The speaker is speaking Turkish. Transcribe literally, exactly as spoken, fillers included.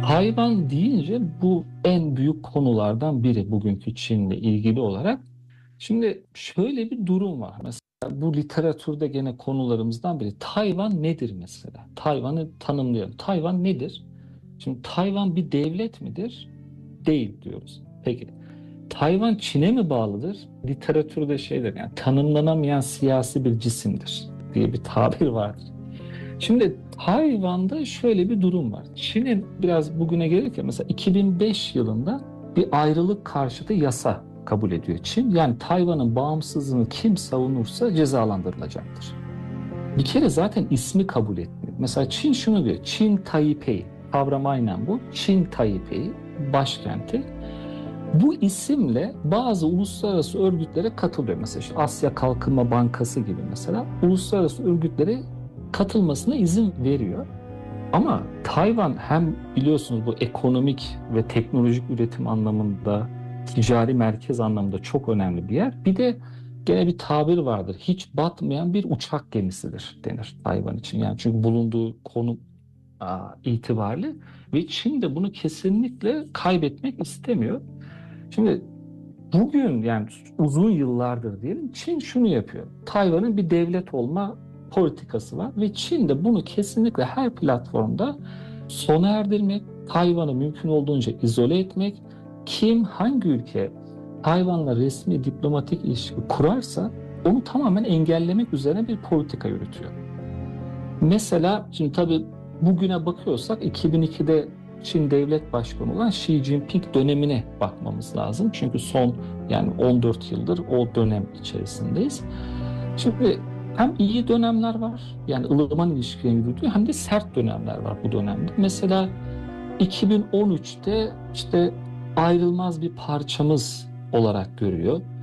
Tayvan deyince bu en büyük konulardan biri bugünkü Çin'le ilgili olarak. Şimdi şöyle bir durum var. Mesela bu literatürde gene konularımızdan biri. Tayvan nedir mesela? Tayvan'ı tanımlayalım. Tayvan nedir? Şimdi Tayvan bir devlet midir? Değil diyoruz. Peki Tayvan Çin'e mi bağlıdır? Literatürde şeydir yani tanımlanamayan siyasi bir cisimdir diye bir tabir vardır. Şimdi Tayvan'da şöyle bir durum var. Çin'in biraz bugüne gelirken mesela iki bin beş yılında bir ayrılık karşıtı yasa kabul ediyor Çin. Yani Tayvan'ın bağımsızlığını kim savunursa cezalandırılacaktır. Bir kere zaten ismi kabul etmiyor. Mesela Çin şunu diyor. Çin Taipei. Kavram aynen bu. Çin Taipei başkenti. Bu isimle bazı uluslararası örgütlere katılıyor. Mesela işte Asya Kalkınma Bankası gibi mesela uluslararası örgütlere katılmasına izin veriyor. Ama Tayvan hem biliyorsunuz bu ekonomik ve teknolojik üretim anlamında, ticari merkez anlamında çok önemli bir yer. Bir de gene bir tabir vardır. Hiç batmayan bir uçak gemisidir denir Tayvan için. Yani çünkü bulunduğu konum aa, itibariyle ve Çin de bunu kesinlikle kaybetmek istemiyor. Şimdi bugün yani uzun yıllardır diyelim Çin şunu yapıyor. Tayvan'ın bir devlet olma politikası var ve Çin de bunu kesinlikle her platformda sona erdirmek, Tayvan'ı mümkün olduğunca izole etmek, kim hangi ülke Tayvan'la resmi diplomatik ilişki kurarsa onu tamamen engellemek üzerine bir politika yürütüyor. Mesela şimdi tabii bugüne bakıyorsak iki bin ikide Çin devlet başkanı olan Xi Jinping dönemine bakmamız lazım. Çünkü son yani on dört yıldır o dönem içerisindeyiz. Şimdi hem iyi dönemler var yani ılıman ilişkilerin yürüdüğü hem de sert dönemler var bu dönemde. Mesela iki bin on üçte işte ayrılmaz bir parçamız olarak görüyor.